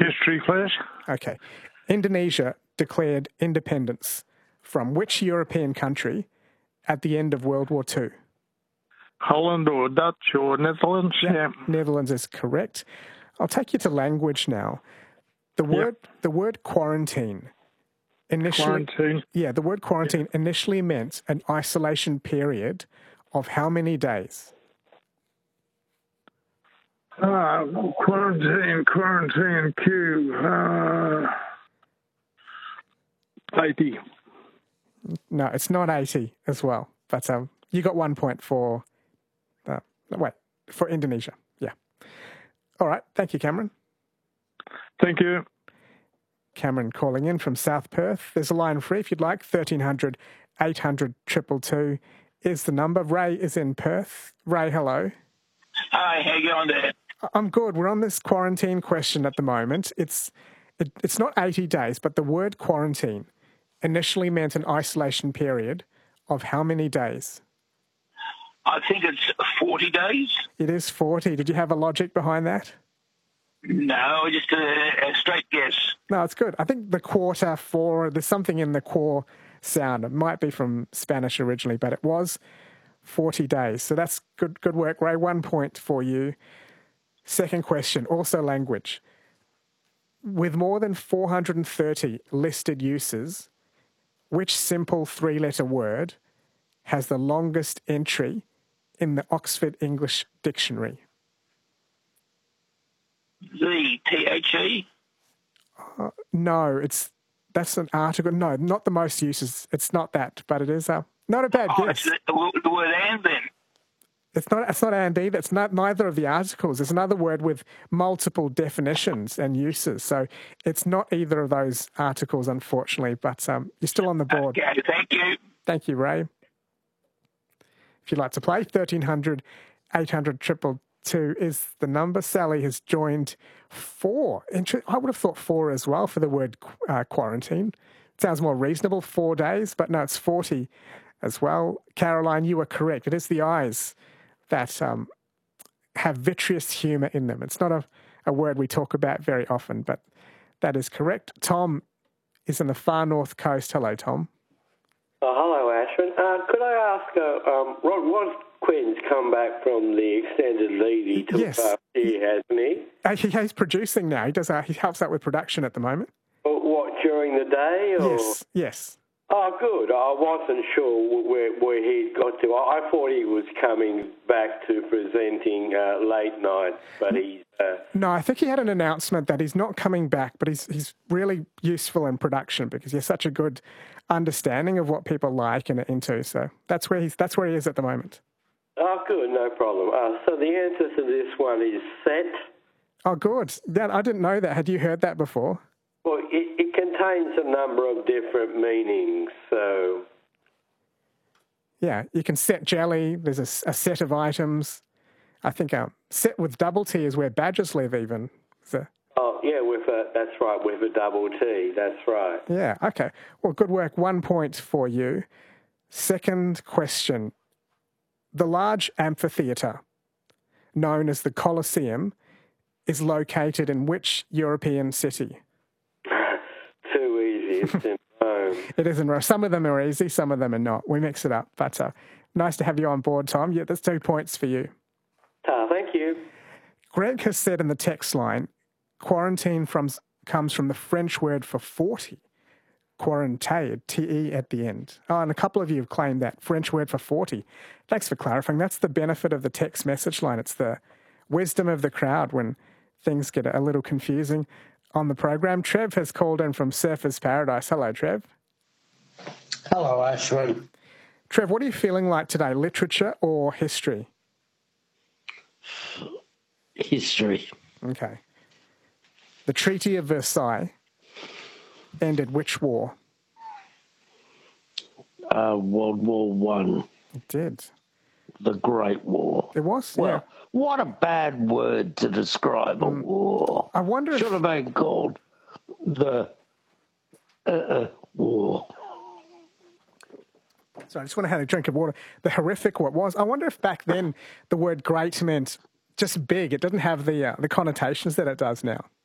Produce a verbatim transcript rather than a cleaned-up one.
History, please. Okay. Indonesia declared independence from which European country at the end of World War Two? Holland or Dutch or Netherlands? Yeah. Yeah. Netherlands is correct. I'll take you to language now. The word, Yep. the word quarantine initially, Quarantine. yeah, the word quarantine initially meant an isolation period of how many days? Uh, quarantine, quarantine, Q. Uh, eighty. No, it's not eighty as well. But um, you got one point for, uh, wait, for Indonesia. Yeah. All right. Thank you, Cameron. Thank you. Cameron calling in from South Perth. There's a line free if you'd like. thirteen hundred, eight hundred, two two two is the number. Ray is in Perth. Ray, hello. Hi, how you going there? I'm good. We're on this quarantine question at the moment. It's it, it's not eighty days, but the word quarantine initially meant an isolation period of how many days? I think it's forty days. It is forty. Did you have a logic behind that? No, just a, a straight guess. No, it's good. I think the quarter four, there's something in the core sound. It might be from Spanish originally, but it was forty days. So that's good good work, Ray. One point for you. Second question, also language. With more than four hundred thirty listed uses, which simple three-letter word has the longest entry in the Oxford English Dictionary? The T H E? Uh, no, it's that's an article. No, not the most uses. It's not that, but it is uh, not a bad Oh, guess. it's the, the word and then. It's not. It's not and either. It's not neither of the articles. It's another word with multiple definitions and uses. So it's not either of those articles, unfortunately. But um, you're still on the board. Okay, thank you. Thank you, Ray. If you'd like to play, thirteen hundred, eight hundred, two two is the number. Sally has joined four. I would have thought four as well for the word uh, quarantine. It sounds more reasonable, four days, but no, it's forty as well. Caroline, you are correct. It is the eyes that um, have vitreous humour in them. It's not a, a word we talk about very often, but that is correct. Tom is in the far north coast. Hello, Tom. Oh, hello, Ashwin. Uh, could I ask, uh, um, Rod, Rod Quinn's come back from the extended leave he took Yes. last year, hasn't he? Uh, he, he's producing now. He does. Uh, he helps out with production at the moment. Or what, during the day? Or? Yes, yes. Oh, good. I wasn't sure where, where he'd got to. I, I thought he was coming back to presenting uh, late night, but he's... Uh, No, I think he had an announcement that he's not coming back, but he's he's really useful in production because he has such a good understanding of what people like and are into. So that's where he's that's where he is at the moment. oh, good. No problem. Uh, so the answer to this one is set. Oh, good. That, I didn't know that. Had you heard that before? Well, it, it contains a number of different meanings, so... Yeah, you can set jelly. There's a, a set of items. I think um, set with double T is where badgers live even. So, Oh, yeah, with a, that's right, with a double T, that's right. yeah, okay. Well, good work. One point for you. Second question. The large amphitheatre, known as the Colosseum, is located in which European city? Too easy, it's in Rome. It is in Rome. Some of them are easy, some of them are not. We mix it up. But uh, nice to have you on board, Tom. Yeah, that's two points for you. Ah, thank you. Greg has said in the text line, quarantine from, comes from the French word for forty. Quarantade, T E at the end. Oh, and a couple of you have claimed that French word for forty. Thanks for clarifying. That's the benefit of the text message line. It's the wisdom of the crowd when things get a little confusing on the program. Trev has called in from Surfers Paradise. Hello, Trev. Hello, Ashwin. Trev, what are you feeling like today, literature or history? History. Okay. The Treaty of Versailles ended which war? Uh, World War One. It did. The Great War. It was, Well, yeah. what a bad word to describe a war. I wonder if... Should have been called the uh, uh, war. So I just want to have a drink of water. The horrific what was. I wonder if back then the word great meant just big. It didn't have the uh, the connotations that it does now.